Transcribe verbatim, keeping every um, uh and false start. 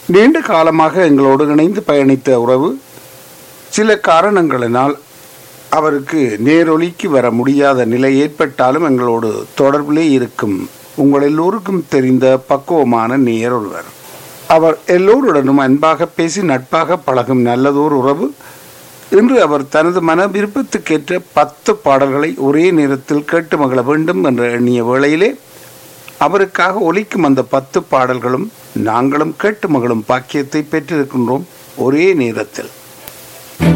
நீண்ட காலமாக எங்களோடு இணைந்து பயணித்த உறவு சில காரணங்களினால் அவருக்கு நேரொலிக்கு வர முடியாத நிலை ஏற்பட்டாலும் எங்களோடு தொடர்பிலே இருக்கும் உங்கள் எல்லோருக்கும் தெரிந்த பக்குவமான நேயர் ஒருவர். அவர் எல்லோருடனும் அன்பாக பேசி நட்பாக பழகும் நல்லதோர் உறவு. இன்று அவர் தனது மன விருப்பத்துக்கேற்ற பத்து பாடல்களை ஒரே நேரத்தில் கேட்டு மகிழ வேண்டும் என்ற எண்ணிய வேளையிலே அவருக்காக ஒலிக்கும் அந்த பத்து பாடல்களும் நாங்களும் கேட்டு மகிழும் பாக்கியத்தை பெற்றிருக்கின்றோம் ஒரே நேரத்தில்.